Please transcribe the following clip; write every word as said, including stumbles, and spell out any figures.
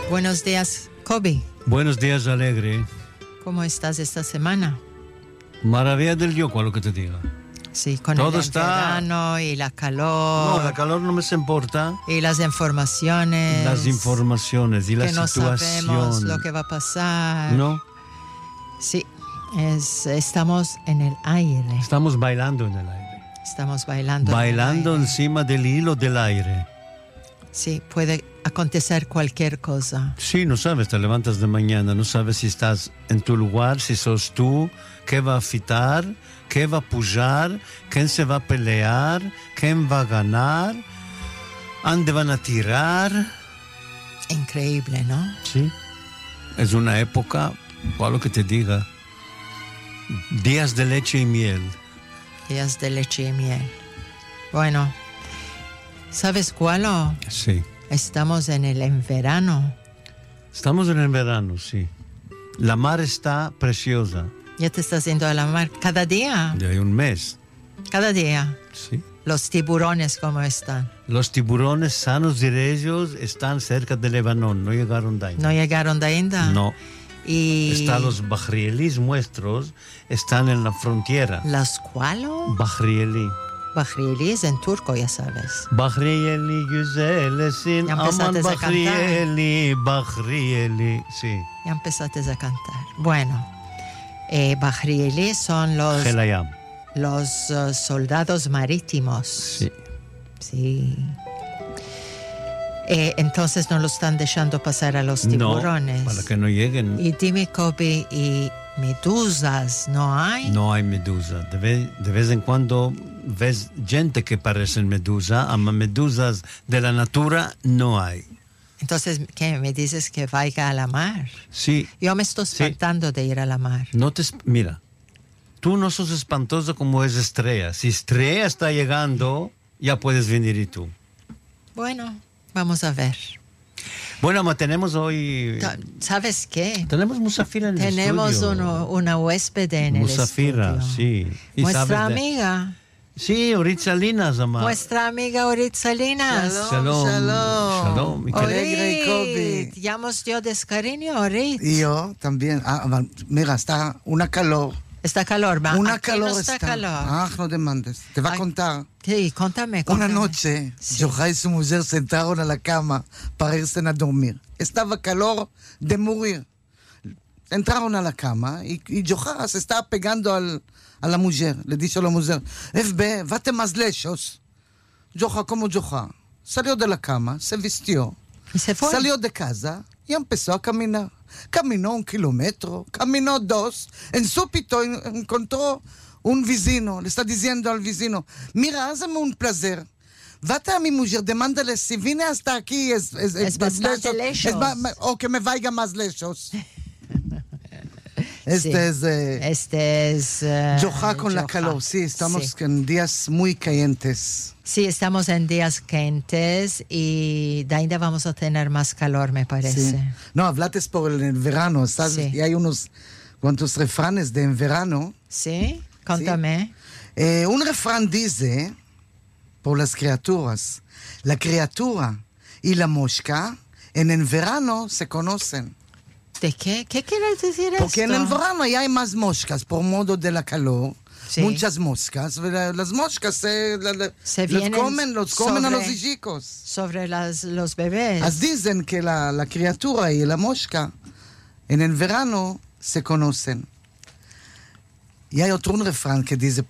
Buenos días, Kobe. Buenos días, Alegre. ¿Cómo estás esta semana? Maravilla del Dios, con lo que te diga. Sí, con Todo el está... verano y la calor. No, la calor no me se importa. Y las informaciones. Las informaciones y la que no situación. sabemos lo que va a pasar. No. Sí, es, estamos en el aire. Estamos bailando en el aire. Estamos bailando. Bailando en el aire. encima del hilo del aire. Sí, puede acontecer cualquier cosa. Sí, no sabes, te levantas de mañana, no sabes si estás en tu lugar, si sos tú, qué va a fitar, qué va a pujar, quién se va a pelear, quién va a ganar, dónde van a tirar. Increíble, ¿no? Sí, es una época, o lo que te diga, días de leche y miel. Días de leche y miel. Bueno, ¿sabes cuál? Oh? Sí. Estamos en el en verano. Estamos en el verano, sí. La mar está preciosa. Ya te estás yendo a la mar cada día. Ya hay un mes. Cada día. Sí. Los tiburones, ¿cómo están? Los tiburones sanos y ellos están cerca de Lebanon, no llegaron de ahí. ¿No llegaron de India? No. Y... Están los bahrielis nuestros, están en la frontera. ¿Los cuáles? Bahrieli. Bahrieli es en turco, ya sabes. Bahrieli, güzelesin, Ya aman empezaste a Bahrieli, Bahrieli, sí. Ya empezaste a cantar. Bueno, eh, Bahrieli son los, Gelayam. los uh, soldados marítimos. Sí. Sí. Eh, entonces no lo están dejando pasar a los tiburones. No, para que no lleguen. Y dime, Kobe, ¿y medusas no hay? No hay medusa. De vez, de vez en cuando ves gente que parecen medusa, ama medusas de la natura no hay. Entonces, ¿qué? ¿Me dices que vaya a la mar? Sí. Yo me estoy espantando sí. de ir a la mar. No te... Mira, tú no sos espantosa como es Estrella. Si Estrella está llegando, ya puedes venir y tú. Bueno, vamos a ver. Bueno, ma, tenemos hoy... ¿Sabes qué? Tenemos Musafira en el tenemos estudio. Tenemos una huésped en Musafira, el estudio. sí. ¿Y Nuestra amiga. De... Sí, Oritzalinas, ama. Nuestra amiga Oritzalinas. Shalom. Shalom. Shalom. Alegre y Kobe. ¿Te llamas yo de cariño, Orit? Y yo también. Ah, mira, está una calor. Está calor, va. Una Aquí calor no está, está calor. Ah, no demandes. Te va a contar. Sí, contame, contame. Una noche, sí. Joja y su mujer se sentaron a la cama para irse a dormir. Estaba calor de morir. Entraron a la cama y, y Joja se estaba pegando al, a la mujer. Le dijo a la mujer, F B, vate más lejos. Joja, como Joja, salió de la cama, se vistió. ¿Y se fue? Salió de casa y empezó a caminar. Caminó un kilómetro, caminó dos. En súbito encontró un vecino. Le está diciendo al vecino, mira, hazme un placer. Vate a mi mujer, demándale si vine hasta aquí es, es, es, es bastante lejos. Es, o que me vaya más lejos. Este sí. es... Eh, este es... Uh, Joja con Joja. La calor, sí, estamos sí. en días muy calientes. Sí, estamos en días calientes y de ahí vamos a tener más calor, me parece. Sí. No, hablaste por el verano, ¿sabes? Sí. Y hay unos cuantos refranes de en verano. Sí, contame. Sí. Eh, un refrán dice, por las criaturas, la criatura y la mosca en el verano se conocen. ¿De qué? ¿Qué quieres decir esto? Porque en el verano ya hay más moscas por modo de la calor. Sí. Muchas moscas. Las moscas se, la, la, se los comen, los comen sobre, a los chicos. Sobre las, los bebés. As dicen que la, la criatura y la mosca en el verano se conocen. Y hay otro un refrán que dice